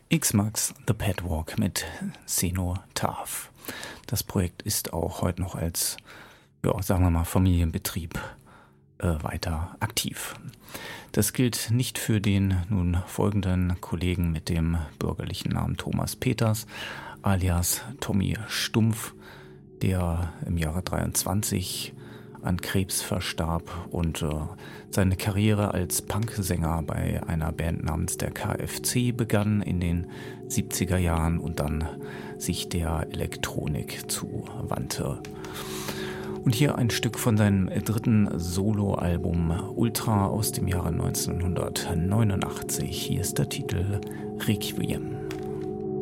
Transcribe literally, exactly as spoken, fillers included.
X-Max The Padwalk mit Cenotaph. Das Projekt ist auch heute noch als, ja, sagen wir mal, Familienbetrieb äh, weiter aktiv. Das gilt nicht für den nun folgenden Kollegen mit dem bürgerlichen Namen Thomas Peters, alias Tommy Stumpf, der im Jahre dreiundzwanzig an Krebs verstarb und äh, seine Karriere als Punksänger bei einer Band namens der K F C begann in den siebziger Jahren und dann sich der Elektronik zuwandte. Und hier ein Stück von seinem dritten Soloalbum Ultra aus dem Jahre neunzehnhundertneunundachtzig. Hier ist der Titel Requiem.